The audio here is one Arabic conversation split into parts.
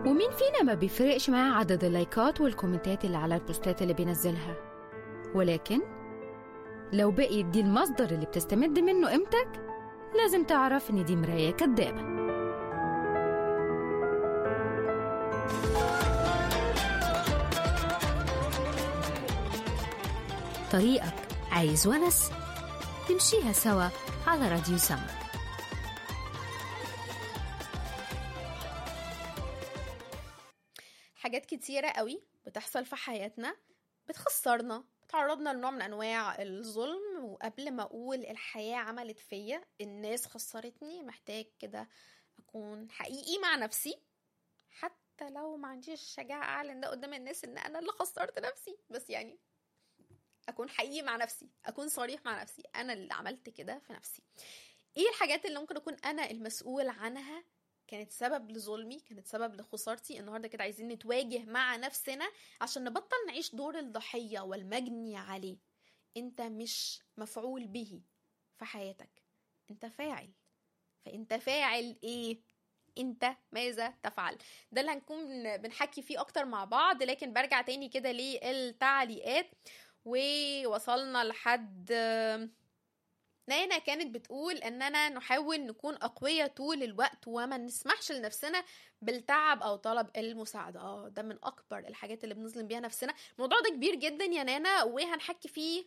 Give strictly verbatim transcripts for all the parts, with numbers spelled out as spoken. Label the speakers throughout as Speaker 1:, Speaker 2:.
Speaker 1: ومين فينا ما بيفرقش معاه عدد اللايكات والكومنتات اللي على البوستات اللي بينزلها؟ ولكن لو بقيت دي المصدر اللي بتستمد منه قيمتك، لازم تعرف ان دي مراية كدابة. طريقك عايز ونس؟ نمشيها سوا على راديو سما.
Speaker 2: حاجات كتيرة قوي بتحصل في حياتنا بتخسرنا، بتعرضنا لنوع من أنواع الظلم. وقبل ما أقول الحياة عملت فيا، الناس خسرتني، محتاج كده أكون حقيقي مع نفسي، حتى لو ما عنديش الشجاعة أعلن ده قدام الناس إن أنا اللي خسرت نفسي، بس يعني أكون حقيقي مع نفسي، أكون صريح مع نفسي، أنا اللي عملت كده في نفسي. إيه الحاجات اللي ممكن أكون أنا المسؤول عنها كانت سبب لظلمي، كانت سبب لخسارتي؟ النهاردة كده عايزين نتواجه مع نفسنا عشان نبطل نعيش دور الضحية والمجني عليه. انت مش مفعول به في حياتك، انت فاعل. فانت فاعل ايه؟ انت ماذا تفعل؟ ده اللي هنكون بنحكي فيه اكتر مع بعض. لكن برجع تاني كده للتعليقات، ووصلنا لحد نانا كانت بتقول اننا نحاول نكون اقوياء طول الوقت وما نسمحش لنفسنا بالتعب او طلب المساعده. اه ده من اكبر الحاجات اللي بنظلم بيها نفسنا. الموضوع ده كبير جدا يا نانا، وهنحكي فيه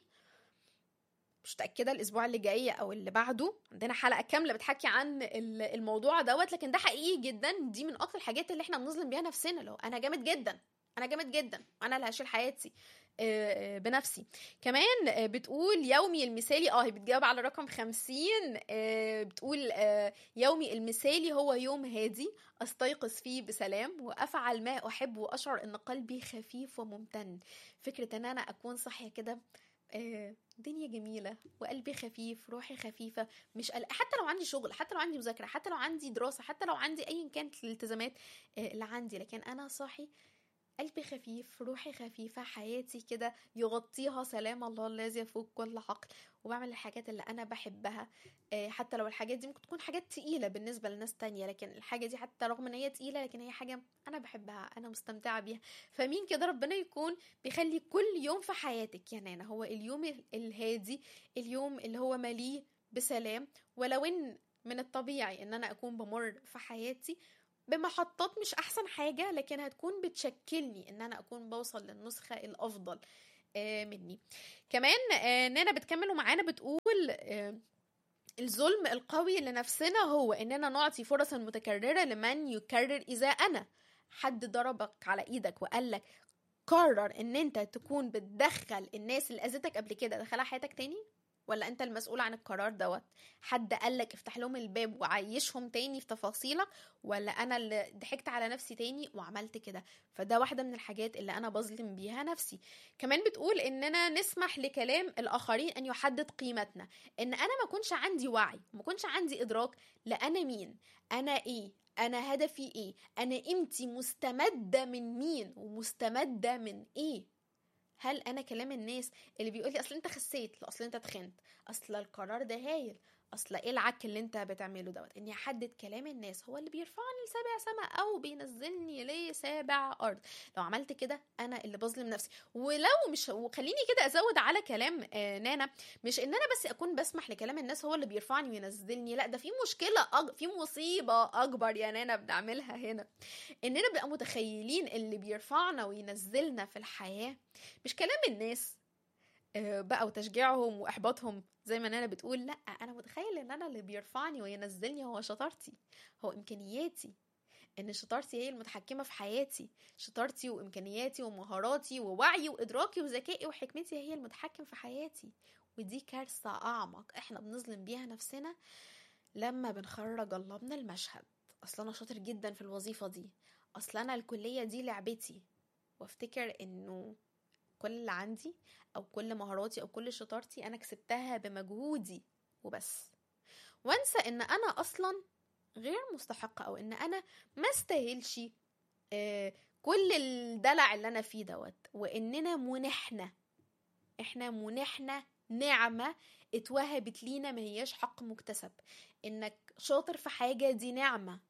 Speaker 2: مش متاكده الاسبوع اللي جاي او اللي بعده، عندنا حلقه كامله بتحكي عن الموضوع دوت. لكن ده حقيقي جدا، دي من اكتر الحاجات اللي احنا بنظلم بيها نفسنا. لو انا جامد جدا، انا جامد جدا، انا اللي هشيل حياتي بنفسي. كمان بتقول يومي المثالي، اه هي بتجاوب على رقم خمسين. بتقول يومي المثالي هو يوم هادي استيقظ فيه بسلام وافعل ما احب واشعر ان قلبي خفيف وممتن. فكرة ان انا اكون صاحية كده دنيا جميلة وقلبي خفيف، روحي خفيفة، مش قلق، حتى لو عندي شغل، حتى لو عندي مذاكرة، حتى لو عندي دراسة، حتى لو عندي اي كانت الالتزامات اللي عندي، لكن انا صاحي قلبي خفيف، روحي خفيفة، حياتي كده يغطيها سلام الله الذي يفوق كل عقل، وبعمل الحاجات اللي أنا بحبها. حتى لو الحاجات دي ممكن تكون حاجات تقيلة بالنسبة لناس تانية، لكن الحاجة دي حتى رغم ان هي تقيلة لكن هي حاجة أنا بحبها، أنا مستمتعة بيها. فمين كده ربنا يكون بيخلي كل يوم في حياتك يا نانا هو اليوم الهادي، اليوم اللي هو مليء بسلام. ولو ان من الطبيعي ان أنا أكون بمر في حياتي بمحطات مش احسن حاجة، لكن هتكون بتشكلني ان انا اكون بوصل للنسخة الافضل مني. كمان نانا بتكمل ومعانا بتقول الظلم القوي لنفسنا هو اننا نعطي فرصا متكررة لمن يكرر اذا انا حد ضربك على ايدك وقالك قرر ان انت تكون بتدخل الناس اللي اذتك قبل كده دخلها حياتك تاني، ولا انت المسؤول عن القرار دوت؟ حد قالك افتح لهم الباب وعيشهم تاني في تفاصيلك، ولا انا اللي ضحكت على نفسي تاني وعملت كده؟ فده واحدة من الحاجات اللي انا بظلم بيها نفسي. كمان بتقول اننا نسمح لكلام الاخرين ان يحدد قيمتنا، ان انا ما كنش عندي وعي، ما كنش عندي ادراك لأنا مين، انا ايه، انا هدفي ايه، انا قيمتي مستمدة من مين ومستمدة من ايه. هل انا كلام الناس اللي بيقول لي اصل انت خسيت، لا اصل انت تخنت، اصل القرار ده هايل، اصل ايه العك اللي انت بتعمله دوت، اني احدد كلام الناس هو اللي بيرفعني لسابع سما او بينزلني لسابع ارض؟ لو عملت كده انا اللي بظلم نفسي. ولو مش، وخليني كده ازود على كلام آه نانا، مش ان انا بس اكون بسمح لكلام الناس هو اللي بيرفعني وينزلني، لا ده في مشكله أج... في مصيبه اكبر يا نانا بنعملها هنا، اننا بقى متخيلين اللي بيرفعنا وينزلنا في الحياه مش كلام الناس بقى وتشجيعهم واحباطهم زي ما انا بتقول، لا انا متخيل ان انا اللي بيرفعني وينزلني هو شطارتي، هو امكانياتي، ان شطارتي هي المتحكمه في حياتي، شطارتي وامكانياتي ومهاراتي ووعي وادراكي وذكائي وحكمتي هي المتحكم في حياتي. ودي كارثه اعمق احنا بنظلم بيها نفسنا لما بنخرج الله من المشهد. اصل انا شاطر جدا في الوظيفه دي، اصل انا الكليه دي لعبتي، وافتكر انه كل اللي عندي او كل مهاراتي او كل شطارتي انا كسبتها بمجهودي وبس، وانسى ان انا اصلا غير مستحقة او ان انا ما استاهلش آه كل الدلع اللي انا فيه دوت، واننا منحنا، احنا منحنا نعمة اتوهبت لينا، ما هياش حق مكتسب. انك شاطر في حاجة دي نعمة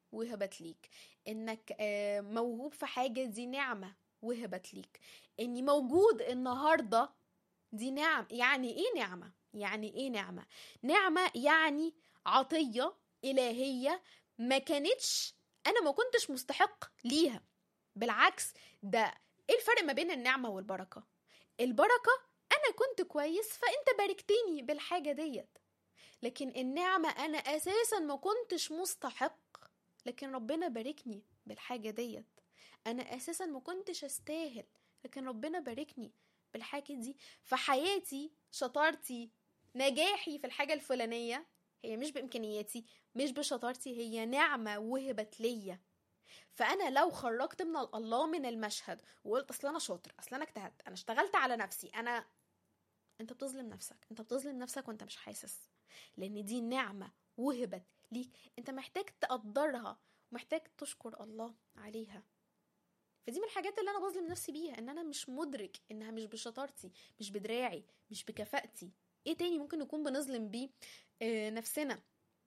Speaker 2: وهبت ليك. انك آه، موهوب في حاجة دي نعمة وهبت ليك. اني موجود النهاردة دي نعم. يعني ايه نعمة؟ يعني ايه نعمة؟ نعمة يعني عطية إلهية ما كانتش، انا ما كنتش مستحق ليها. بالعكس، ده ايه الفرق ما بين النعمة والبركة؟ البركة انا كنت كويس فانت باركتني بالحاجة ديت، لكن النعمة انا اساسا ما كنتش مستحق، لكن ربنا باركني بالحاجة ديت. انا اساسا ما كنتش استاهل، لكن ربنا باركني بالحاجة دي. فحياتي، شطارتي، نجاحي في الحاجة الفلانية هي مش بإمكانياتي، مش بشطارتي، هي نعمة وهبت ليا. فانا لو خرجت من الله من المشهد وقلت اصل انا شاطر، اصل انا اجتهدت، انا اشتغلت على نفسي، انا انت بتظلم نفسك. انت بتظلم نفسك وانت مش حاسس، لان دي نعمة وهبت ليك، انت محتاج تقدرها ومحتاج تشكر الله عليها. فدي من الحاجات اللي انا بظلم نفسي بيها، ان انا مش مدرك انها مش بشطارتي، مش بدراعي، مش بكفاءتي. ايه تاني ممكن نكون بنظلم بيه آه نفسنا؟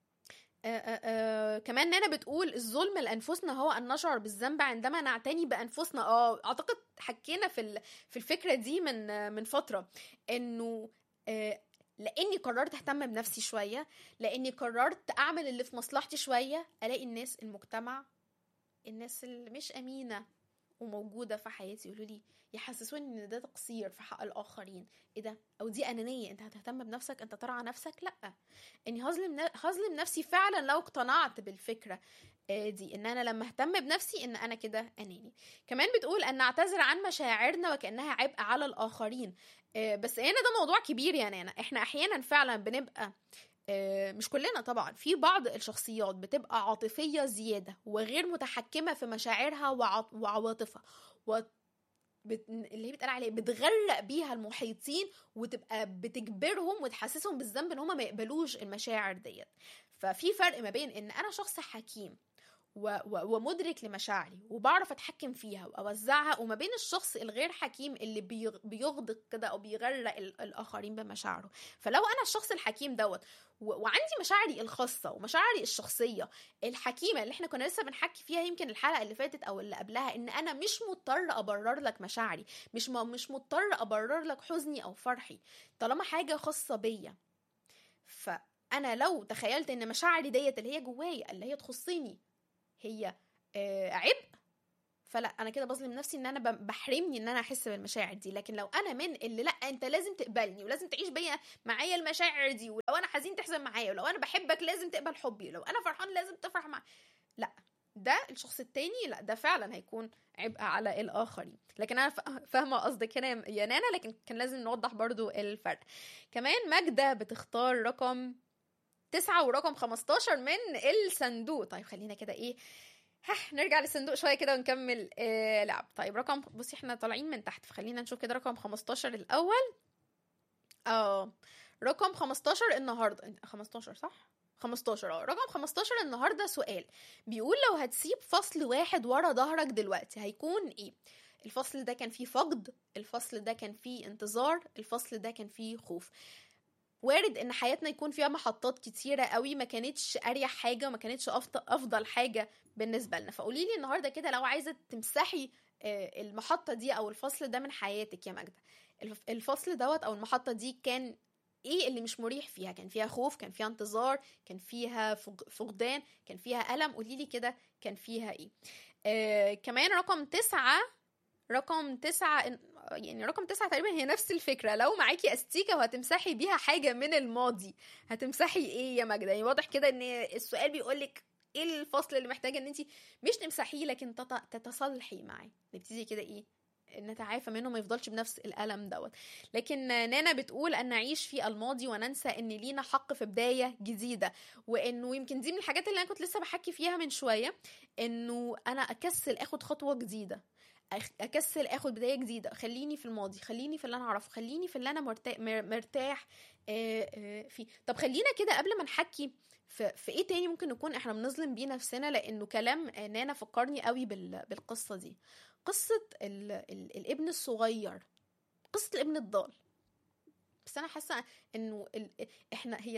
Speaker 2: آه آه آه كمان نانا بتقول الظلم لأنفسنا هو أن نشعر بالذنب عندما نعتني بأنفسنا. اه أعتقد حكينا في في الفكرة دي من آه من فترة، إنه آه لأني قررت أهتم بنفسي شوية، لأني قررت أعمل اللي في مصلحتي شوية، ألاقي الناس، المجتمع، الناس اللي مش أمينة وموجودة في حياتي يقولوا لي، يحسسوني ان ده تقصير في حق الاخرين. ايه ده؟ او دي انانية، انت هتهتم بنفسك، انت ترعى نفسك. لا، اني هظلم هظلم نفسي فعلا لو اقتنعت بالفكرة دي، ان انا لما اهتم بنفسي ان انا كده اناني. كمان بتقول ان نعتذر عن مشاعرنا وكأنها عبء على الاخرين. بس هنا ده موضوع كبير يا نانا. احنا احيانا فعلا بنبقى، مش كلنا طبعا، في بعض الشخصيات بتبقى عاطفية زيادة وغير متحكمة في مشاعرها وعواطفها، و... بت... اللي هي بتقال عليه بتغرق بيها المحيطين، وتبقى بتجبرهم وتحسسهم بالذنب ان هم ما يقبلوش المشاعر ديت. ففي فرق ما بين ان انا شخص حكيم و... و... ومدرك لمشاعري وبعرف اتحكم فيها واوزعها، وما بين الشخص الغير حكيم اللي بيغ... بيغدق كده او بيغرق ال... الاخرين بمشاعره. فلو انا الشخص الحكيم دوت و... وعندي مشاعري الخاصه ومشاعري الشخصيه الحكيمه اللي احنا كنا لسه بنحكي فيها يمكن الحلقه اللي فاتت او اللي قبلها، ان انا مش مضطر ابرر لك مشاعري، مش م... مش مضطر ابرر لك حزني او فرحي طالما حاجه خاصه بيا. فانا لو تخيلت ان مشاعري ديت اللي هي جوايا اللي هي تخصني هي آه عبء، فلا، انا كده بظلم نفسي ان انا بحرمني ان انا احس بالمشاعر دي. لكن لو انا من اللي لا، انت لازم تقبلني ولازم تعيش بيا معايا المشاعر دي، ولو انا حزين تحزن معايا، ولو انا بحبك لازم تقبل حبي، ولو انا فرحان لازم تفرح معايا، لا، ده الشخص التاني لا، ده فعلا هيكون عبء على الاخرين. لكن انا فاهمه قصدك هنا يا نانا، لكن كان لازم نوضح برضو الفرق. كمان ماجدة بتختار رقم تسعة ورقم خمستاشر من الصندوق. طيب خلينا كده ايه، ها نرجع للصندوق شويه كده ونكمل آه لعب. طيب رقم، بصي احنا طالعين من تحت، فخلينا نشوف كده رقم خمستاشر الاول. اه رقم خمستاشر النهارده، خمستاشر صح؟ خمستاشر. اه رقم خمستاشر النهارده سؤال بيقول لو هتسيب فصل واحد ورا ظهرك دلوقتي هيكون ايه؟ الفصل ده كان فيه فقد، الفصل ده كان فيه انتظار، الفصل ده كان فيه خوف. وارد ان حياتنا يكون فيها محطات كتيرة قوي ما كانتش اريح حاجة وما كانتش افضل حاجة بالنسبة لنا. فقولي لي النهاردة كده لو عايزة تمسحي المحطة دي او الفصل ده من حياتك يا ماجدة، الفصل دوت او المحطة دي كان ايه اللي مش مريح فيها؟ كان فيها خوف، كان فيها انتظار، كان فيها فقدان، كان فيها ألم؟ قولي لي كده كان فيها ايه. آه كمان رقم تسعة، رقم تسعة يعني رقم تسعة تقريبا هي نفس الفكرة. لو معاكي استيكة وهتمسحي بيها حاجة من الماضي هتمسحي ايه يا ماجدة؟ يعني واضح كده ان السؤال بيقولك ايه الفصل اللي محتاجة ان انتي مش تمسحيه لكن تتصالحي معاه، نبتدي كده ايه نتعافى منه، ما يفضلش بنفس الألم دوت. لكن نانا بتقول أن نعيش في الماضي وننسى أن لينا حق في بداية جديدة. وأنه يمكن دي من الحاجات اللي أنا كنت لسه بحكي فيها من شوية، أنه أنا أكسل أخد خطوة جديدة، اكسل اخد بدايه جديده، خليني في الماضي، خليني في اللي انا اعرفه، خليني في اللي انا مرتاح مرتاح فيه. طب خلينا كده قبل ما نحكي في, في ايه تاني ممكن نكون احنا بنظلم بيه نفسنا، لانه كلام نانا فكرني قوي بالقصه دي، قصه ال ال الابن الصغير، قصه الابن الضال. بس انا حاسه انه احنا هي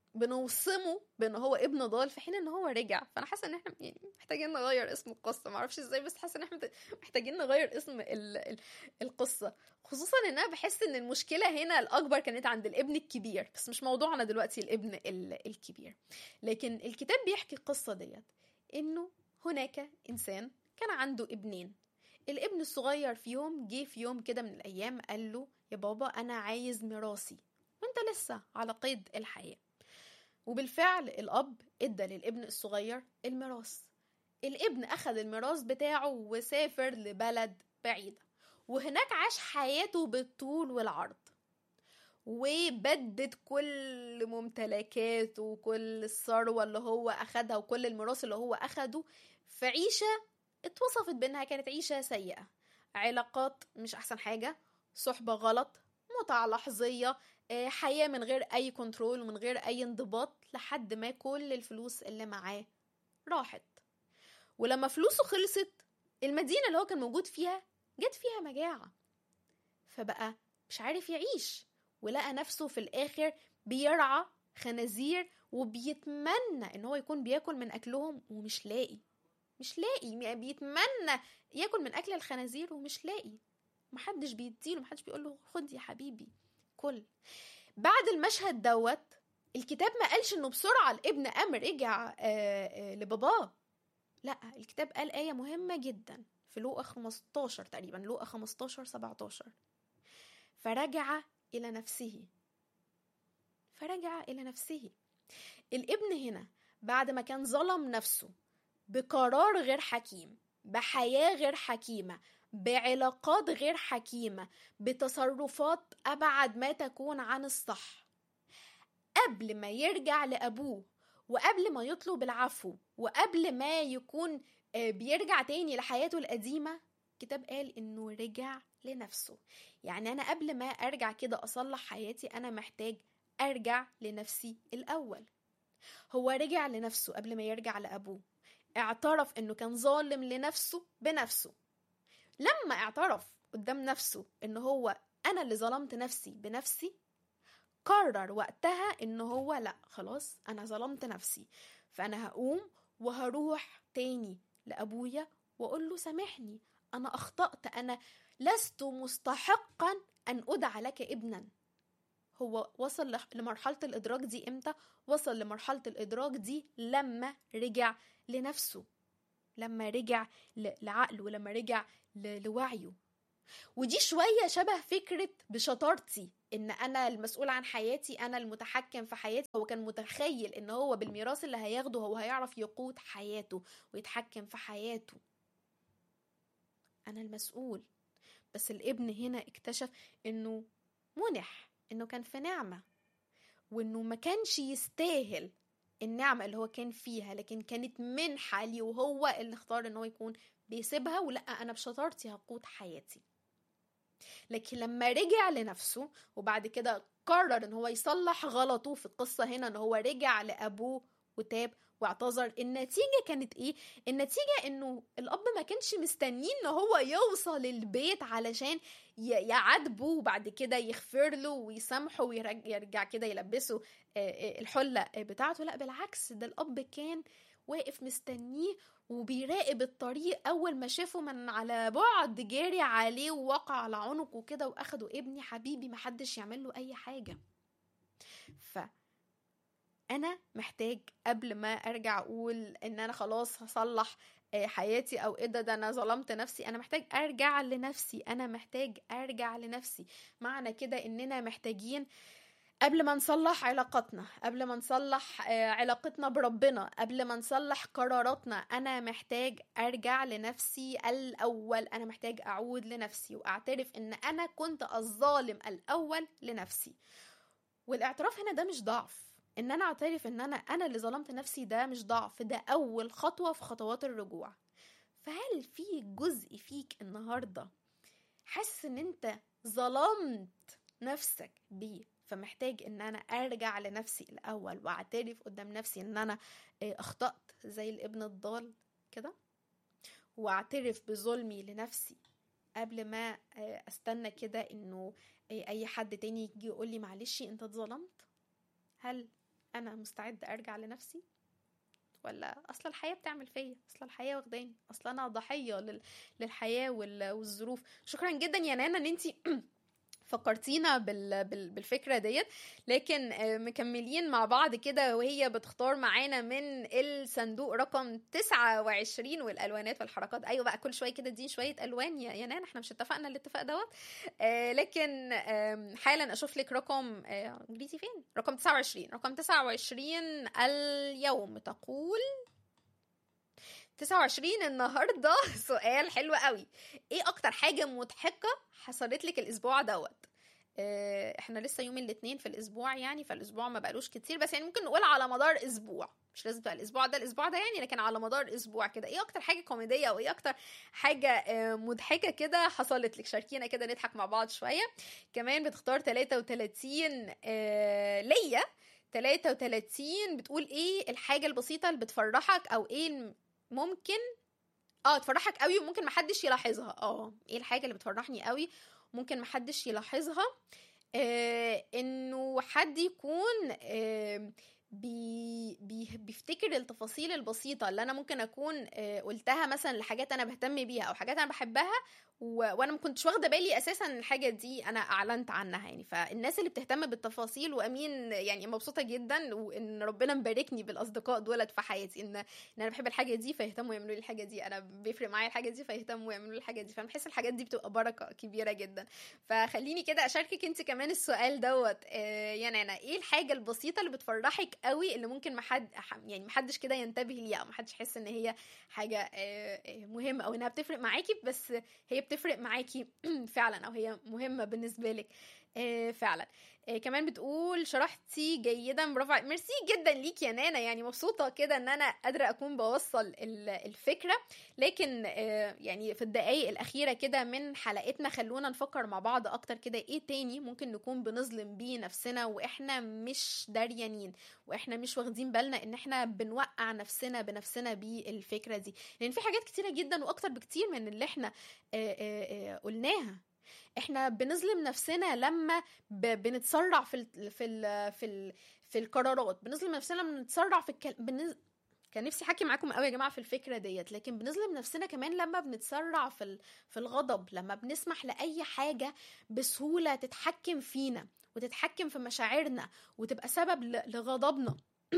Speaker 2: بنوصمه بان هو ابن ضال في حين ان هو رجع. فانا حاسه ان احنا يعني محتاجين نغير اسم القصه، معرفش ازاي، بس حاسه ان احنا محتاجين نغير اسم ال ال القصه، خصوصا ان انا بحس ان المشكله هنا الاكبر كانت عند الابن الكبير، بس مش موضوعنا دلوقتي الابن ال الكبير. لكن الكتاب بيحكي القصه ديت انه هناك انسان كان عنده ابنين. الابن الصغير فيهم جه في يوم كده من الايام قال له يا بابا انا عايز ميراثي وانت لسه على قيد الحياه. وبالفعل الأب ادى للابن الصغير الميراث. الابن أخذ الميراث بتاعه وسافر لبلد بعيدة، وهناك عاش حياته بالطول والعرض، وبدد كل ممتلكاته وكل الثروة اللي هو أخدها وكل الميراث اللي هو أخده في عيشة اتوصفت بأنها كانت عيشة سيئة، علاقات مش أحسن حاجة، صحبة غلط، متعة لحظية، حياة من غير أي كنترول ومن غير أي انضباط، لحد ما كل الفلوس اللي معاه راحت. ولما فلوسه خلصت المدينة اللي هو كان موجود فيها جت فيها مجاعة، فبقى مش عارف يعيش، ولقى نفسه في الآخر بيرعى خنازير وبيتمنى ان هو يكون بياكل من أكلهم ومش لاقي، مش لاقي بيتمنى ياكل من أكل الخنازير ومش لاقي، محدش بيديله، محدش بيقوله خد يا حبيبي كل. بعد المشهد دوت الكتاب ما قالش انه بسرعة الابن قام رجع لباباه، لا، الكتاب قال آية مهمة جدا في لوقا خمستاشر تقريبا، لوقا خمستاشر سبعتاشر، فرجع إلى نفسه، فرجع إلى نفسه. الابن هنا بعد ما كان ظلم نفسه بقرار غير حكيم، بحياة غير حكيمة، بعلاقات غير حكيمة، بتصرفات أبعد ما تكون عن الصح، قبل ما يرجع لأبوه وقبل ما يطلب العفو وقبل ما يكون بيرجع تاني لحياته القديمة، الكتاب قال إنه رجع لنفسه. يعني أنا قبل ما أرجع كده أصلح حياتي أنا محتاج أرجع لنفسي الأول. هو رجع لنفسه قبل ما يرجع لأبوه، اعترف إنه كان ظالم لنفسه بنفسه. لما اعترف قدام نفسه إنه هو أنا اللي ظلمت نفسي بنفسي، قرر وقتها إنه هو لأ خلاص أنا ظلمت نفسي، فأنا هقوم وهروح تاني لأبويا وأقول له سامحني، أنا أخطأت، أنا لست مستحقا أن أدعى لك ابنا. هو وصل لمرحلة الإدراك دي إمتى؟ وصل لمرحلة الإدراك دي لما رجع لنفسه، لما رجع لعقله، ولما رجع لوعيه. ودي شوية شبه فكرة بشطارتي، إن أنا المسؤول عن حياتي، أنا المتحكم في حياتي. هو كان متخيل إن هو بالميراث اللي هياخده هو هيعرف يقود حياته ويتحكم في حياته، أنا المسؤول. بس الابن هنا اكتشف إنه منح، إنه كان في نعمة، وإنه ما كانش يستاهل النعمة اللي هو كان فيها، لكن كانت منحة لي وهو اللي اختار إنه يكون بيسيبها، ولأ أنا بشطارتي هقود حياتي. لكن لما رجع لنفسه وبعد كده قرر ان هو يصلح غلطه في القصة هنا، ان هو رجع لأبوه وتاب واعتذر، النتيجة كانت ايه؟ النتيجة انه الاب ما كانش مستنين ان هو يوصل البيت علشان يعاتبه وبعد كده يغفر له ويسامحه ويرجع كده يلبسه الحلة بتاعته. لا بالعكس، ده الاب كان واقف مستنيه وبيراقب الطريق. اول ما شافه من على بعد جاري عليه ووقع على عنقه كده واخده، ابني حبيبي محدش يعمل له اي حاجة. فانا محتاج قبل ما ارجع اقول ان انا خلاص هصلح حياتي او ايه ده ده انا ظلمت نفسي، انا محتاج ارجع لنفسي، انا محتاج ارجع لنفسي. معنى كده اننا محتاجين قبل ما نصلح علاقتنا، قبل ما نصلح علاقتنا بربنا، قبل ما نصلح قراراتنا، أنا محتاج أرجع لنفسي الأول. أنا محتاج أعود لنفسي وأعترف إن أنا كنت الظالم الأول لنفسي. والاعتراف هنا ده مش ضعف، إن أنا أعترف إن أنا أنا اللي ظلمت نفسي ده مش ضعف، ده أول خطوة في خطوات الرجوع. فهل في جزء فيك النهاردة حاسس إن أنت ظلمت نفسك بيه، فمحتاج ان انا ارجع لنفسي الاول واعترف قدام نفسي ان انا اخطأت زي الابن الضال كده، واعترف بظلمي لنفسي قبل ما استنى كده انه اي حد تاني يجي يقول لي معلش انت اتظلمت؟ هل انا مستعد ارجع لنفسي، ولا اصل الحياه بتعمل فيا، اصل الحياه واخداني، اصل انا ضحيه لل... للحياه وال... والظروف. شكرا جدا يا نانا ان انتي فكرتينا بال... بال... بالفكره ديت. لكن مكملين مع بعض كده، وهي بتختار معانا من الصندوق رقم تسعة وعشرين والالوانات والحركات. ايوه بقى، كل شويه كده اديني شويه الوان يا نانا، احنا مش اتفقنا الاتفاق دوت. آه لكن آه حالا اشوف لك رقم آه جريتي فين، رقم تسعة وعشرين. رقم تسعة وعشرين اليوم تقول تسعة وعشرين النهارده سؤال حلو قوي. ايه اكتر حاجه مضحكه حصلت لك الاسبوع دوت؟ اه احنا لسه يوم الاثنين في الاسبوع يعني، فالاسبوع ما بقالوش كتير، بس يعني ممكن نقول على مدار اسبوع، مش لازم تبقى الاسبوع ده الاسبوع ده يعني، لكن على مدار اسبوع كده. ايه اكتر حاجه كوميديه او ايه اكتر حاجه اه مضحكه كده حصلت لك؟ شاركينا كده نضحك مع بعض شويه. كمان بتختار ثلاثة وثلاثين اه ليا. ثلاثة وثلاثين بتقول ايه الحاجه البسيطه اللي بتفرحك، او ايه ممكن اه تفرحك قوي وممكن محدش يلاحظها؟ اه ايه الحاجه اللي بتفرحني قوي ممكن محدش يلاحظها؟ آه انه حد يكون آه بي بي بيفتكر التفاصيل البسيطه اللي انا ممكن اكون آه قلتها مثلا لحاجات انا بهتم بيها او حاجات انا بحبها، و... وانا ما كنتش واخده بالي اساسا ان الحاجه دي انا اعلنت عنها يعني. فالناس اللي بتهتم بالتفاصيل، وامين يعني مبسوطه جدا وان ربنا مباركني بالاصدقاء دولت في حياتي، ان ان انا بحب الحاجه دي فيهتموا يعملوا لي الحاجه دي، انا بيفرق معايا الحاجه دي فيهتموا يعملوا لي الحاجه دي. فانا بحس الحاجات دي بتبقى بركه كبيره جدا. فخليني كده اشاركك انت كمان السؤال دوت. آه يا نانا، ايه الحاجه البسيطه اللي بتفرحك قوي اللي ممكن محد يعني محدش كده ينتبه ليها، او محدش يحس ان هي حاجه آه مهمه او انها بتفرق معاكي، بس هي بتفرق معاكي فعلا، او هي مهمه بالنسبه لك آه فعلا. آه كمان بتقول شرحتي جيدا، برافو، ميرسي جدا ليك يا نانا. يعني مبسوطه كده ان انا قادره اكون بوصل الفكره. لكن آه يعني في الدقائق الاخيره كده من حلقتنا خلونا نفكر مع بعض اكتر كده، ايه تاني ممكن نكون بنظلم بيه نفسنا واحنا مش داريانين، واحنا مش واخدين بالنا ان احنا بنوقع نفسنا بنفسنا بالفكره دي. لان في حاجات كتيره جدا واكتر بكتير من اللي احنا آآ آآ قلناها. احنا بنظلم نفسنا لما ب... بنتسرع في ال... في ال... في ال... في القرارات، بنظلم نفسنا لما بنتسرع في الكل... بن... كان نفسي احكي معاكم قوي يا جماعه في الفكره ديت. لكن بنظلم نفسنا كمان لما بنتسرع في ال... في الغضب، لما بنسمح لاي حاجه بسهوله تتحكم فينا وتتحكم في مشاعرنا وتبقى سبب ل... لغضبنا.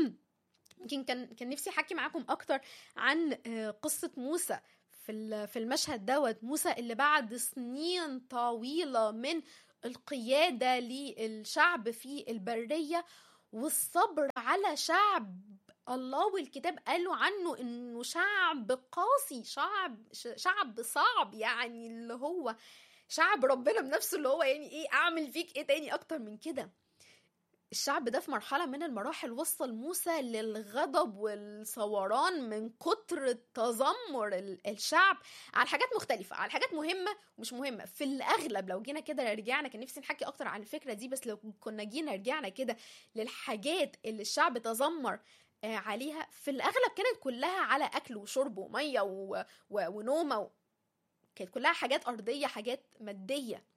Speaker 2: يمكن كان كان نفسي احكي معاكم اكتر عن قصه موسى في في المشهد دوت. موسى اللي بعد سنين طويله من القياده للشعب في البريه والصبر على شعب الله، والكتاب قالوا عنه انه شعب قاسي، شعب شعب صعب، يعني اللي هو شعب ربنا بنفسه، اللي هو يعني ايه اعمل فيك ايه تاني اكتر من كده. الشعب ده في مرحلة من المراحل وصل موسى للغضب والثوران من كتر تذمر الشعب على حاجات مختلفة، على حاجات مهمة ومش مهمة. في الأغلب لو جينا كده رجعنا، كان نفسي نحكي أكتر عن الفكرة دي، بس لو كنا جينا رجعنا كده للحاجات اللي الشعب تذمر عليها، في الأغلب كانت كلها على أكل وشرب ومية و... و... ونومة و... كانت كلها حاجات أرضية، حاجات مادية.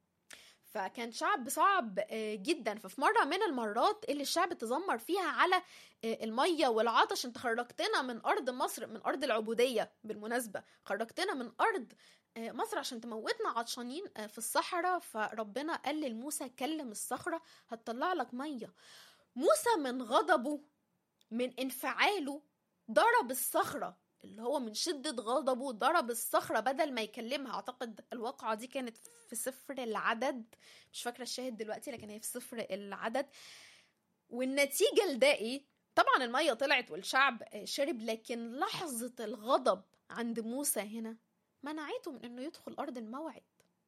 Speaker 2: فكان شعب صعب جدا. ففي مرة من المرات اللي الشعب تذمر فيها على المية والعطش، انت خرجتنا من أرض مصر، من أرض العبودية بالمناسبة، خرجتنا من أرض مصر عشان تموتنا عطشانين في الصحراء. فربنا قال لموسى كلم الصخرة هتطلع لك مية. موسى من غضبه، من انفعاله، ضرب الصخرة، اللي هو من شدة غضبه ضرب الصخرة بدل ما يكلمها. أعتقد الواقعة دي كانت في سفر العدد، مش فاكرة الشاهد دلوقتي، لكن هي في سفر العدد. والنتيجة لده إيه؟ طبعا المية طلعت والشعب شرب، لكن لحظة الغضب عند موسى هنا منعته من إنه يدخل أرض الموعد.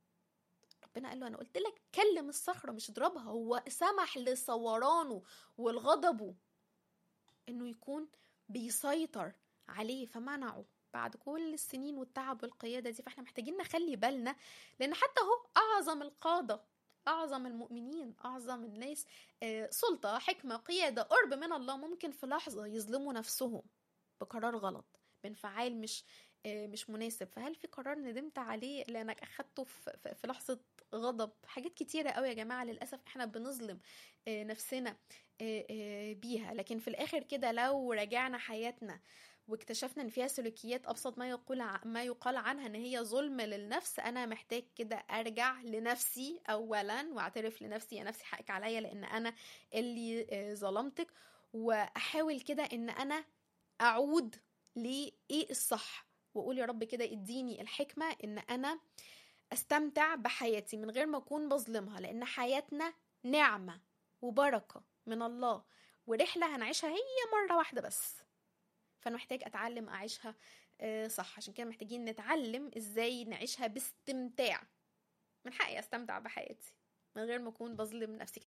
Speaker 2: ربنا قال له أنا قلت لك كلم الصخرة مش اضربها. هو سمح لثورانه والغضبه إنه يكون بيسيطر عليه، فمنعه بعد كل السنين والتعب والقيادة دي. فاحنا محتاجين نخلي بالنا، لأن حتى هو أعظم القادة، أعظم المؤمنين، أعظم الناس سلطة، حكمة، قيادة، قرب من الله، ممكن في لحظة يظلموا نفسهم بقرار غلط، بانفعال مش مش مناسب. فهل في قرار ندمت عليه لانك اخدته في, في لحظة غضب؟ حاجات كتيرة قوي يا جماعة للأسف احنا بنظلم نفسنا بيها. لكن في الاخر كده لو راجعنا حياتنا واكتشفنا ان فيها سلوكيات ابسط ما يقول ما يقال عنها ان هي ظلم للنفس، انا محتاج كده ارجع لنفسي اولا واعترف لنفسي يا نفسي حقك عليا لان انا اللي ظلمتك، واحاول كده ان انا اعود لايه الصح واقول يا رب كده اديني الحكمة ان انا استمتع بحياتي من غير ما اكون بظلمها، لان حياتنا نعمة وبركة من الله ورحلة هنعيشها هي مرة واحدة بس، فانا محتاج اتعلم اعيشها صح. عشان كده محتاجين نتعلم ازاي نعيشها باستمتاع. من حقي استمتع بحياتي من غير ما اكون بظلم نفسي.